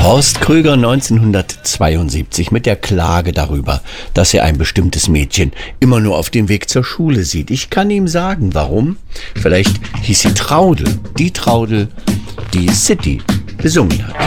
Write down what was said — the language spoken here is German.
Horst Kröger 1972 mit der Klage darüber, dass er ein bestimmtes Mädchen immer nur auf dem Weg zur Schule sieht. Ich kann ihm sagen, warum. Vielleicht hieß sie Traudel, die City besungen hat.